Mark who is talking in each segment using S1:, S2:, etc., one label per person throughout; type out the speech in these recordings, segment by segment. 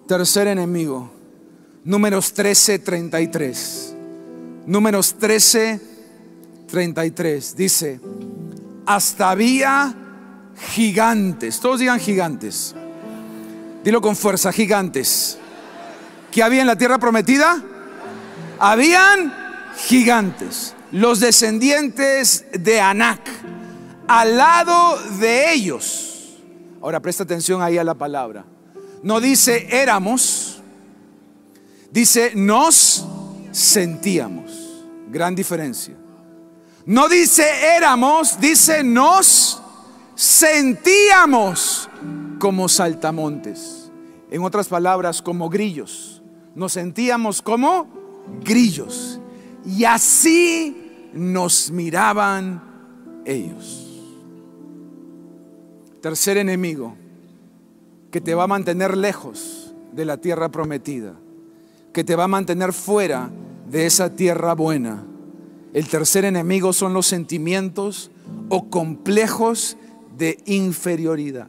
S1: Tercer enemigo, Números 13:33. Números 13:33 dice: hasta había gigantes. Todos digan gigantes. Dilo con fuerza, gigantes. ¿Qué había en la tierra prometida? Habían gigantes, los descendientes de Anac, al lado de ellos. Ahora presta atención ahí a la palabra. No dice éramos, dice nos sentíamos. Gran diferencia. No dice éramos, dice nos sentíamos como saltamontes. En otras palabras, como grillos. Nos sentíamos como grillos. Y así nos miraban ellos. Tercer enemigo que te va a mantener lejos de la tierra prometida, que te va a mantener fuera de esa tierra buena. El tercer enemigo son los sentimientos o complejos de inferioridad.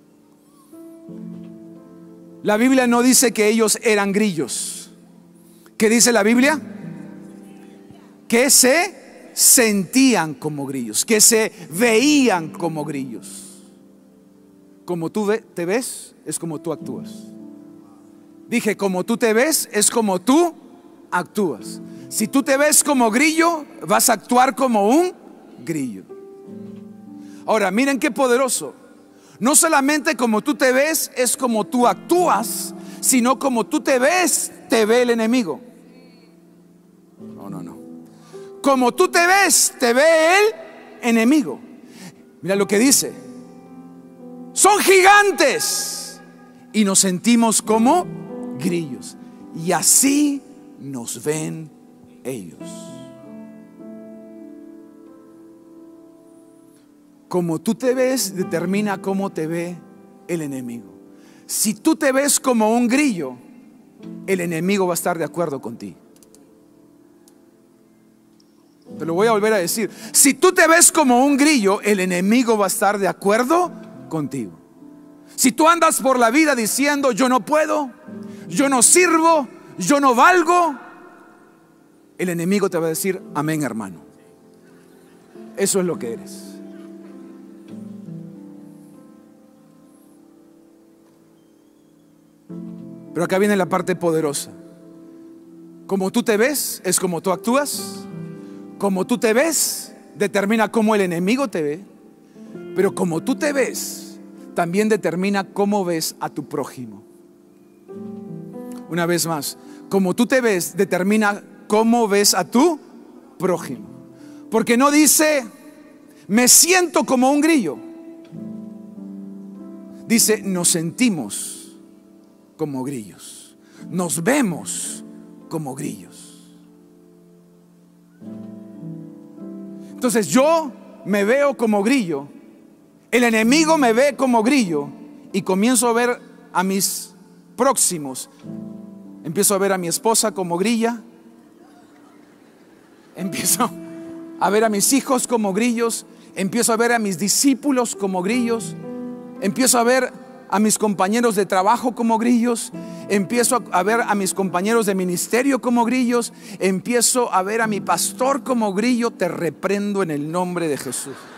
S1: La Biblia no dice que ellos eran grillos. ¿Qué dice la Biblia? Que se sentían como grillos, que se veían como grillos. Como tú te ves, es como tú actúas. Dije, como tú te ves, es como tú actúas. Si tú te ves como grillo, vas a actuar como un grillo. Ahora, miren qué poderoso. No solamente como tú te ves es como tú actúas, sino como tú te ves, te ve el enemigo. No. Como tú te ves, te ve el enemigo. Mira lo que dice. Son gigantes y nos sentimos como grillos. Y así nos ven ellos. Como tú te ves determina cómo te ve el enemigo. Si tú te ves como un grillo, el enemigo va a estar de acuerdo contigo. Te lo voy a volver a decir. Si tú te ves como un grillo, el enemigo va a estar de acuerdo contigo. Si tú andas por la vida diciendo yo no puedo, yo no sirvo, yo no valgo, el enemigo te va a decir amén, hermano. Eso es lo que eres. Pero acá viene la parte poderosa. Como tú te ves es como tú actúas. Como tú te ves determina cómo el enemigo te ve. Pero como tú te ves también determina cómo ves a tu prójimo. Una vez más, como tú te ves determina cómo ves a tu prójimo. Porque no dice me siento como un grillo. Dice nos sentimos como grillos. Nos vemos como grillos. Entonces yo me veo como grillo, el enemigo me ve como grillo y comienzo a ver a mis próximos. Empiezo a ver a mi esposa como grilla. Empiezo a ver a mis hijos como grillos. Empiezo a ver a mis discípulos como grillos. Empiezo a ver a mis compañeros de trabajo como grillos. Empiezo a ver a mis compañeros de ministerio como grillos. Empiezo a ver a mi pastor como grillo. Te reprendo en el nombre de Jesús.